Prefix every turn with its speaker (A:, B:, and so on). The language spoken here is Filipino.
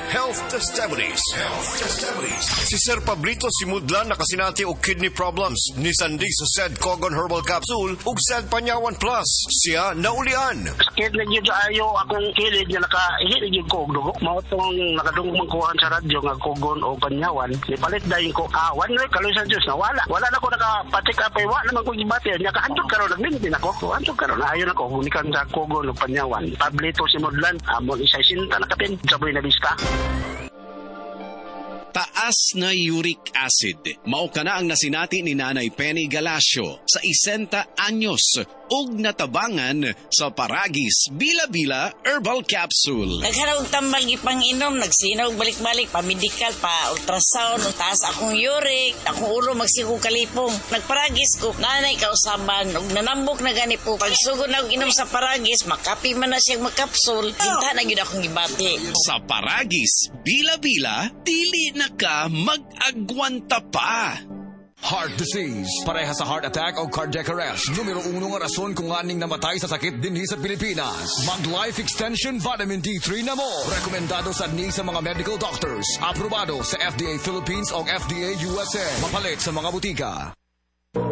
A: Health Testimonies. Si Sir Pablito Simudlan nakasinati og kidney problems ni Sandy sa said Cogon Herbal Capsule ug said Panyawan Plus. Siya naulian.
B: Sakit na yun ayo akong kilid nga nakaihit yun ko og dugo. Mao tong nakadungog man sa radyo nga Cogon o Panyawan. Nipalit dayon ko one week kaloy sa Diyos na wala na ko nakapatik apay wala naman ko gibati nya kahantod karon nagmintin ako antod karon ayon ako hunikan sa Cogon o Panyawan. Pablito Simudlan amon isa sinta nakapin sa Buena Vista.
C: Taas na uric acid. Mao kana ang nasinati ni Nanay Penny Galacio sa 60 anyos ug natabangan sa Paragis Bila-Bila Herbal Capsule.
D: Nagharog tambal gipang inom, nagsinaw balik-balik pa medical pa ultrasound, taas akong uric, akong ulo magsigo kalipong. Nagparagis ko, nanay kausaban ug nanambok na gani po. Pagsugod na og inom sa Paragis, makapi man na siyang makapsul, dinta na gyud akong gibati.
C: Sa Paragis Bila-Bila, dili na ka mag-agwanta pa.
E: Heart disease, pareha sa heart attack o cardiac arrest. Numero 1 nga rason kung aning namatay sa sakit dinhi sa Pilipinas. Mag-Life Extension Vitamin D3 na mo. Rekomendado sa mga medical doctors. Aprobado sa FDA Philippines o FDA USA. Mapalit sa mga butika.